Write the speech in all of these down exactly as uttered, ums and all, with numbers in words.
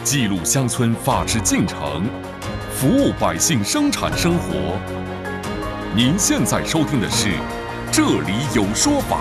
记录乡村法治进程，服务百姓生产生活。您现在收听的是《这里有说法》。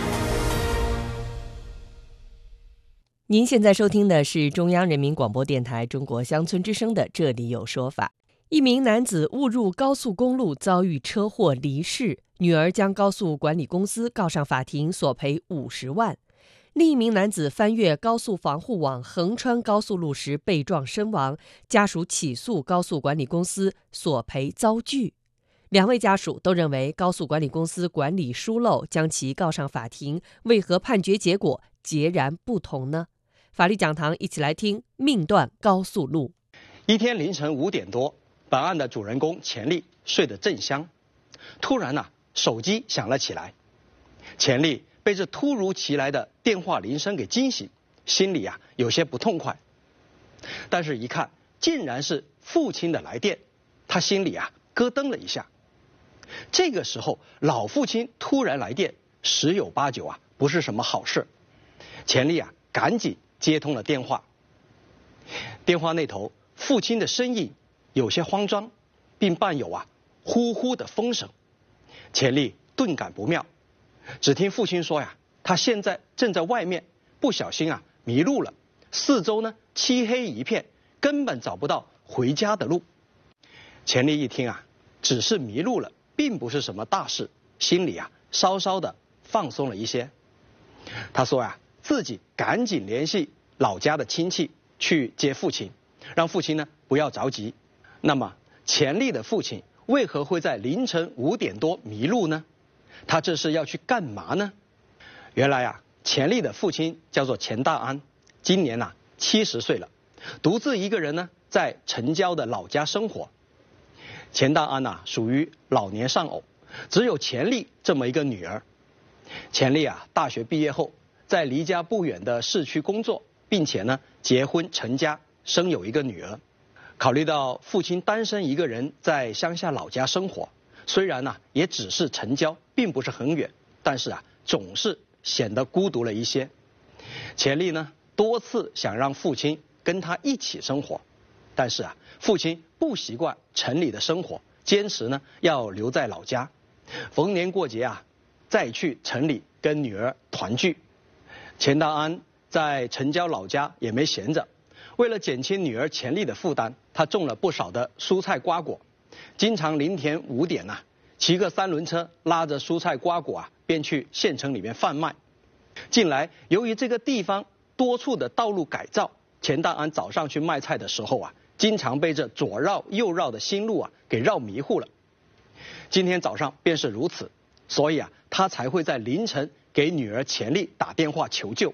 您现在收听的是中央人民广播电台中国乡村之声的《这里有说法》。一名男子误入高速公路遭遇车祸离世，女儿将高速管理公司告上法庭，索赔五十万。另一名男子翻越高速防护网横穿高速路时被撞身亡，家属起诉高速管理公司索赔遭拒。两位家属都认为高速管理公司管理疏漏，将其告上法庭，为何判决结果截然不同呢？法律讲堂一起来听命断高速路。 一天凌晨五点多，本案的主人公钱丽睡得正香，突然啊，手机响了起来。钱丽被这突如其来的电话铃声给惊醒，心里啊有些不痛快。但是一看，竟然是父亲的来电，他心里啊咯噔了一下。这个时候，老父亲突然来电，十有八九啊不是什么好事。钱丽啊赶紧接通了电话。电话那头，父亲的声音有些慌张，并伴有啊呼呼的风声。钱丽顿感不妙，只听父亲说呀，他现在正在外面，不小心啊迷路了，四周呢漆黑一片，根本找不到回家的路。钱丽一听啊，只是迷路了，并不是什么大事，心里啊稍稍的放松了一些。他说呀，自己赶紧联系老家的亲戚去接父亲，让父亲呢不要着急。那么钱丽的父亲为何会在凌晨五点多迷路呢？他这是要去干嘛呢？原来啊，钱丽的父亲叫做钱大安，今年啊七十岁了，独自一个人呢在城郊的老家生活。钱大安啊属于老年丧偶，只有钱丽这么一个女儿。钱丽啊大学毕业后，在离家不远的市区工作，并且呢结婚成家，生有一个女儿。考虑到父亲单身一个人在乡下老家生活，虽然呢、啊、也只是城郊，并不是很远，但是啊总是显得孤独了一些。钱丽呢多次想让父亲跟他一起生活，但是啊父亲不习惯城里的生活，坚持呢要留在老家，逢年过节啊再去城里跟女儿团聚。钱大安在城郊老家也没闲着，为了减轻女儿钱丽的负担，他种了不少的蔬菜瓜果，经常凌晨五点呐、啊，骑个三轮车拉着蔬菜瓜果啊，便去县城里面贩卖。近来由于这个地方多处的道路改造，钱大安早上去卖菜的时候啊，经常被这左绕右绕的新路啊给绕迷糊了。今天早上便是如此，所以啊，他才会在凌晨给女儿钱丽打电话求救。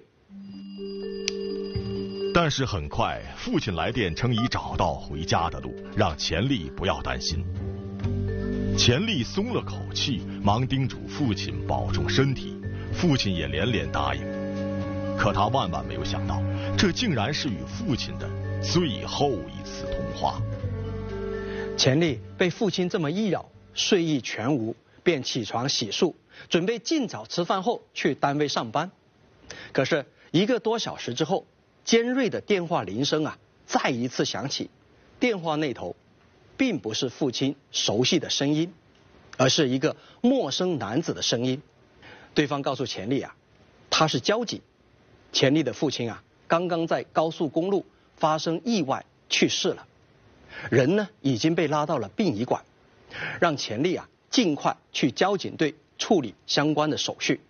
但是很快，父亲来电称已找到回家的路，让钱丽不要担心。钱丽松了口气，忙叮嘱父亲保重身体，父亲也连连答应。可他万万没有想到，这竟然是与父亲的最后一次通话。 钱丽被父亲这么一扰，睡意全无，便起床洗漱，准备尽早吃饭后去单位上班。可是一个多小时之后，尖锐的电话铃声啊再一次响起。电话那头并不是父亲熟悉的声音，而是一个陌生男子的声音。对方告诉钱丽啊，他是交警，钱丽的父亲啊刚刚在高速公路发生意外去世了，人呢已经被拉到了殡仪馆，让钱丽啊尽快去交警队处理相关的手续。